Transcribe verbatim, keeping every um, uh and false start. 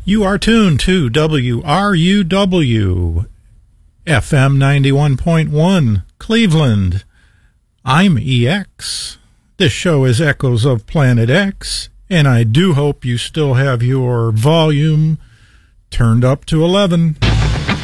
You are tuned to W R U W, F M ninety-one point one, Cleveland. I'm E X. This show is Echoes of Planet X, and I do hope you still have your volume turned up to eleven.